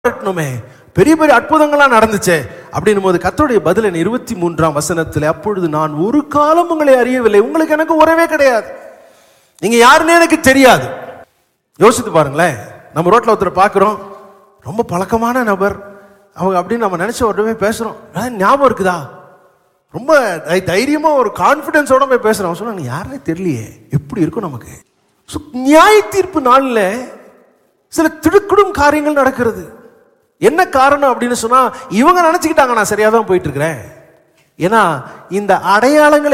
வரட்டணுமே, பெரிய பெரிய அற்புதங்கள்லாம் நடந்துச்சே அப்படின்னும் போது கர்த்தருடைய பதில் 23ஆம் வசனத்தில், அப்பொழுது நான் ஒரு காலம் உங்களை அறியவில்லை, உங்களுக்கு எனக்கு உறவே கிடையாது, நீங்க யாருன்னே எனக்கு தெரியாது. யோசித்து பாருங்களேன், நம்ம ரோட்ல ஒருத்தரை பார்க்கிறோம், ரொம்ப பழக்கமான நபர் அவங்க அப்படின்னு நம்ம நினைச்ச உடனே பேசுறோம், ஞாபகம் இருக்குதா, ரொம்ப தைரியமா ஒரு கான்பிடன்ஸோட போய் பேசுறோம். சொன்னா யாருன்னே தெரியலையே, எப்படி இருக்கும் நமக்கு. நியாய தீர்ப்பு நாளில் சில திடுக்கிடும் காரியங்கள் நடக்கிறது. என்ன காரணம் அப்படின்னு சொன்னா, இவங்க நினைச்சுக்கிட்டாங்க நான் சரியா தான் போயிட்டு இருக்கிறேன். ஏன்னா இந்த அடையாளங்களை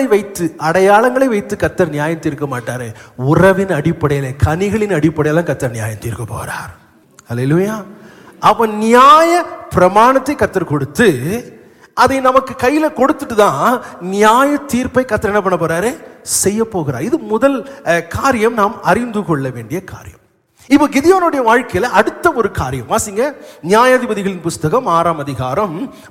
வைத்து கர்த்தர் நியாயம் தீர்க்க மாட்டாரு. உறவின் அடிப்படையில, கனிகளின் அடிப்படையில கர்த்தர் நியாயம் தீர்க்க போறார். அல்லேலூயா. அப்ப நியாய பிரமாணத்தை கர்த்தர் கொடுத்து அதை நமக்கு கையில கொடுத்துட்டு தான் நியாய தீர்ப்பை கர்த்தர் என்ன பண்ண போறாரு, செய்ய போகிறார். இது முதல் காரியம், நாம் அறிந்து கொள்ள வேண்டிய காரியம். இப்போ கிதியோனுடைய வாழ்க்கையில அடுத்த ஒரு காரியம் வாசிங்க. நியாயாதிபதிகளின் புஸ்தகம் 6ஆம் அதிகாரம்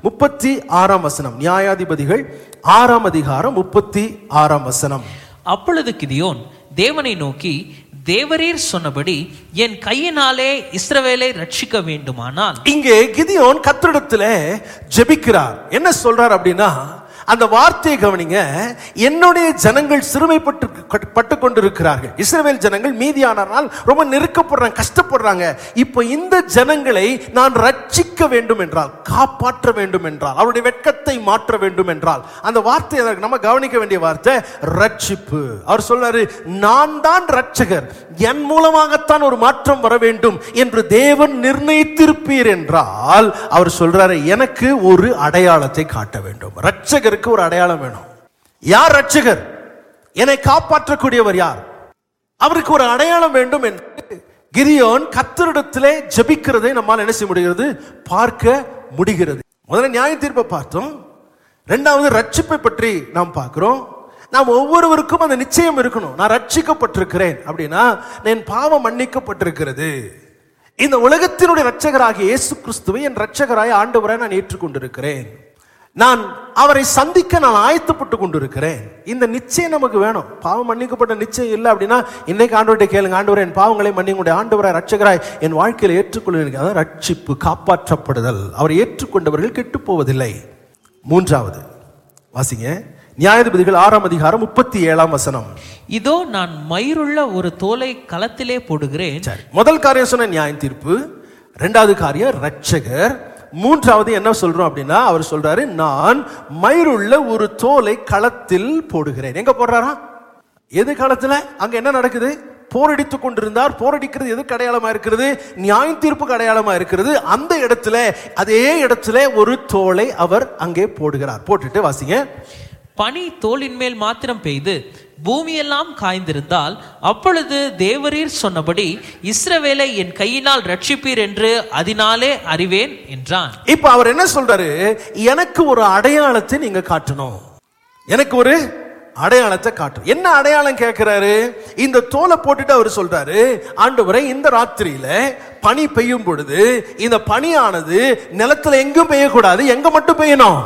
36ஆம் வசனம். நியாயாதிபதிகள் 6ஆம் அதிகாரம் 36ஆம் வசனம். அப்பொழுது கிதியோன் தேவனை நோக்கி, தேவரீர் சொன்னபடி என் கையினாலே இஸ்ரவேலை ரட்சிக்க வேண்டுமானால். இங்கே கிதியோன் கர்த்தரிடத்திலே ஜெபிக்கிறார். என்ன சொல்றார் அப்படின்னா, அந்த வார்த்தையை கவனிங்க. என்னுடைய ஜனங்கள் சிறுமைப்பட்டு கொண்டிருக்கிறார்கள். இஸ்ரவேல் ஜனங்கள் மீதியானால் ரொம்ப நெருக்கப்படுறாங்க, கஷ்டப்படுறாங்க. இப்போ இந்த ஜனங்களை நான் ரட்சிக்க வேண்டும் என்றால், காப்பாற்ற வேண்டும் என்றால், அவருடைய வெட்கத்தை மாற்ற வேண்டும் என்றால், அந்த வார்த்தை நம்ம கவனிக்க வேண்டிய வார்த்தை ரட்சிப்பு. அவர் சொல்றாரு, நான் தான் ரட்சகர், என் மூலமாகத்தான் ஒரு மாற்றம் வர வேண்டும் என்று தேவன் நிர்ணயித்திருப்பீர் என்றால், அவர் சொல்றாரு எனக்கு ஒரு அடையாளத்தை காட்ட வேண்டும். ரட்சகர் ஒரு அடையாளம் வேணும். யார் ரட்சகர்? என்னை காப்பாற்றக்கூடியவர் யார்? அவருக்கு ஒரு அடையாளம் வேண்டும் என்று கிதியோன் கர்த்தரிடத்திலே ஜெபிக்கிறதை நம்மால் என்ன செய்ய முடிகிறது, பார்க்க முடிகிறது. முதல்ல நியாய தீர்ப்பை பார்த்தோம், இரண்டாவது ரட்சிப்பை பற்றி நாம் பார்க்கிறோம். நாம் ஒவ்வொருவருக்கும் அந்த நிச்சயம் இருக்கணும். நான் ரட்சிக்கப்பட்டிருக்கிறேன் அப்படின்னா என் பாவம் மன்னிக்கப்பட்டிருக்கிறது. இந்த உலகத்தினுடைய ரட்சகராகிய இயேசு கிறிஸ்துவை என் ரட்சகராய் ஆண்டவராய் நான் ஏற்றுக்கொண்டிருக்கிறேன். நான் அவரை சந்திக்க நான் ஆயத்தப்பட்டு கொண்டிருக்கிறேன். இந்த நிச்சயம் நமக்கு வேணும். பாவம் மன்னிக்கப்பட்ட நிச்சயம் இல்லை அப்படின்னா இன்னைக்கு ஆண்டவர்கிட்ட கேளுங்க, ஆண்டவரே என் பாவங்களை மன்னிங்க, ஆண்டவராய் ரட்சகராய் என் வாழ்க்கையில் ஏற்றுக்கொள்ள. அதான் ரட்சிப்பு, காப்பாற்றப்படுதல். அவரை ஏற்றுக்கொண்டவர்கள் கெட்டு போவதில்லை. மூன்றாவது வாசிங்க. நியாயாதிபதிகள் 6ஆம் அதிகாரம் 37ஆம் வசனம். இதோ நான் மயிருள்ள ஒரு தோலை களத்திலே போடுகிறேன். முதல் காரியம் சொன்ன நியாய தீர்ப்பு, இரண்டாவது காரியம் ரட்சகர், மூன்றாவது என்ன சொல்றோம் அப்படின்னா, அவர் சொல்றாரு நான் மயிருள்ள ஒரு தோலை களத்தில் போடுகிறேன். எங்க போடுறாரா? எது களத்துல? அங்க என்ன நடக்குது? போரடித்துக் கொண்டிருந்தார். போரடிக்கிறது எதுக்கு அடையாளமா இருக்கிறது? நியாய தீர்ப்புக்கு அடையாளமா இருக்கிறது. அந்த இடத்துல, அதே இடத்துல ஒரு தோலை அவர் அங்கே போடுகிறார். போட்டுட்டு வாசிங்க. பனி தோளின் மேல் மாத்திரம் பெய்து பூமியெல்லாம் காய்ந்திருந்தால் அப்பொழுது தேவரீர் சொன்னபடி இஸ்ரவேலை என் கையினால் ரட்சிப்பீர் என்று அதனாலே அறிவேன் என்றான். இப்ப அவர் என்ன சொல்றாரு, எனக்கு ஒரு அடையாளத்தை நீங்க காட்டணும், எனக்கு ஒரு அடையாளத்தை காட்டணும். என்ன அடையாளம் கேட்கிறாரு? இந்த தோலை போட்டுட்டு அவர் சொல்றாரு, ஆண்டவரே இந்த ராத்திரியில பனி பெய்யும் பொழுது இந்த பனியானது நிலத்துல எங்கும் பெய்யக்கூடாது, எங்க மட்டும் பெய்யணும்,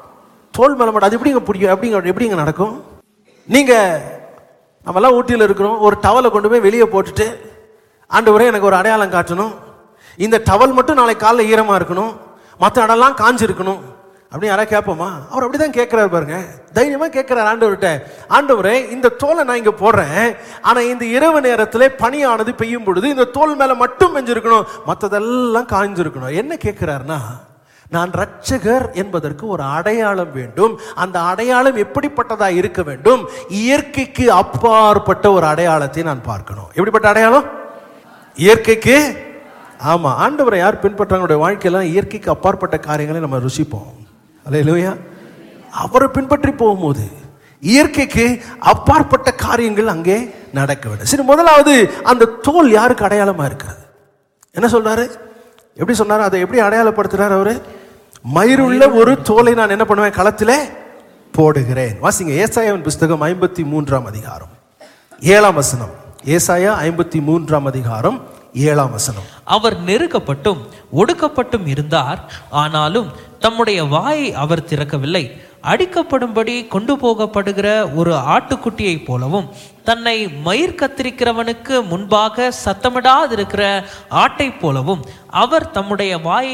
தோல் மேல மட்டும். அது எப்படிங்க நடக்கும்? நீங்க நம்மெல்லாம் ஊட்டியில் இருக்கிறோம், ஒரு டவலை கொண்டு போய் வெளியே போட்டுட்டு, ஆண்டவரே எனக்கு ஒரு அடையாளம் காட்டணும், இந்த டவல் மட்டும் நாளை காலைல ஈரமா இருக்கணும், மற்ற இடம்லாம் காஞ்சிருக்கணும் அப்படின்னு யாராவது கேட்போமா? அவர் அப்படிதான் கேட்கிறாரு பாருங்க, தைரியமா கேட்கிறார் ஆண்டவர்கிட்ட. ஆண்டவரே இந்த தோலை நான் இங்க போடுறேன், ஆனா இந்த இரவு நேரத்துல பனியானது பெய்யும் பொழுது இந்த தோல் மேல மட்டும் பெஞ்சிருக்கணும், மற்றதெல்லாம் காஞ்சிருக்கணும். என்ன கேட்கிறாருன்னா, நான் ரட்சகர் என்பதற்கு ஒரு அடையாளம் வேண்டும். அந்த அடையாளம் எப்படிப்பட்டதா இருக்க வேண்டும்? இயற்கைக்கு அப்பாற்பட்ட ஒரு அடையாளத்தை நான் பார்க்கணும். எப்படிப்பட்ட அடையாளம்? இயற்கைக்கு. ஆமா, ஆண்டவரை யார் பின்பற்றாங்களுடைய வாழ்க்கையெல்லாம் இயற்கைக்கு அப்பாற்பட்ட காரியங்களை நம்ம ருசிப்போம். அல்லேலூயா. அவரை பின்பற்றி போகும்போது இயற்கைக்கு அப்பாற்பட்ட காரியங்கள் அங்கே நடக்க வேண்டும். சரி, முதலாவது அந்த தோல் யாருக்கு அடையாளமா இருக்கிறது? என்ன சொல்றாரு? எப்படி சொன்னாரு? அதை எப்படி அடையாளப்படுத்துறாரு அவரு? மயிருள்ள ஒரு தோலை நான் என்ன பண்ணுவேன், களத்திலே போடுகிறேன். வாசிங்க. ஏசாயாவின் புஸ்தகம் 53ஆம் அதிகாரம் 7ஆம் வசனம். ஏசாயா 53ஆம் அதிகாரம் 7ஆம் வசனம். அவர் நெருக்கப்பட்டும் ஒடுக்கப்பட்டும் இருந்தார், ஆனாலும் தம்முடைய வாயை அவர் திறக்கவில்லை. அடிக்கப்படும்படி கொண்டு போகப்படுகிற ஒரு ஆட்டுக்குட்டியை போலவும் தன்னை மயிர் கத்திரிக்கிறவனுக்கு முன்பாக சத்தமிடாதிருக்கிற ஆட்டை போலவும் அவர் தம்முடைய வாயை